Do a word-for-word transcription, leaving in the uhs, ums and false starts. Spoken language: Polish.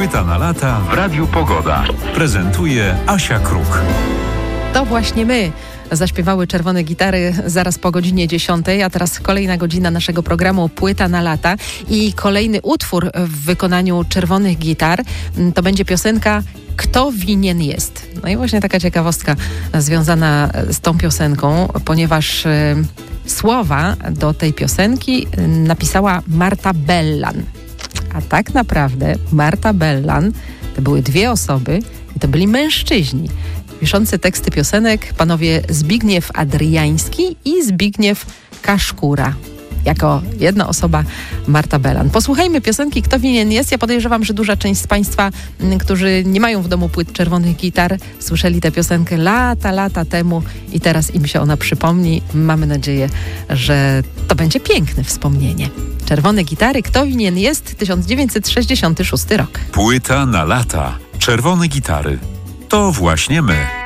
Płyta na lata w Radiu Pogoda. Prezentuje Asia Kruk. To właśnie my zaśpiewały Czerwone Gitary zaraz po godzinie dziesiątej, a teraz kolejna godzina naszego programu Płyta na lata i kolejny utwór w wykonaniu Czerwonych Gitar to będzie piosenka Kto winien jest. No i właśnie taka ciekawostka związana z tą piosenką, ponieważ y, słowa do tej piosenki napisała Marta Bellan. A tak naprawdę Marta Bellan to były dwie osoby i to byli mężczyźni piszący teksty piosenek, panowie Zbigniew Adriański i Zbigniew Kaszkura. Jako jedna osoba Marta Bellan. Posłuchajmy piosenki Kto winien jest. Ja podejrzewam, że duża część z Państwa, m, którzy nie mają w domu płyt Czerwonych Gitar, słyszeli tę piosenkę lata, lata temu i teraz im się ona przypomni. Mamy nadzieję, że to będzie piękne wspomnienie. Czerwone Gitary, Kto winien jest? tysiąc dziewięćset sześćdziesiąty szósty rok. Płyta na lata. Czerwone Gitary. To właśnie my.